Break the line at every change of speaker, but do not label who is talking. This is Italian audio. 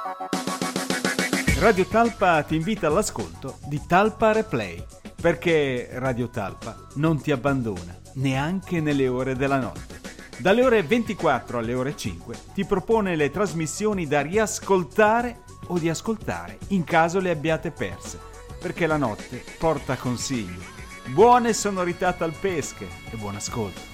Radio Talpa ti invita all'ascolto di Talpa Replay, perché Radio Talpa non ti abbandona, neanche nelle ore della notte. Dalle ore 24 alle ore 5 ti propone le trasmissioni da riascoltare o di ascoltare in caso le abbiate perse, perché la notte porta consigli. Buone sonorità talpesche e buon ascolto.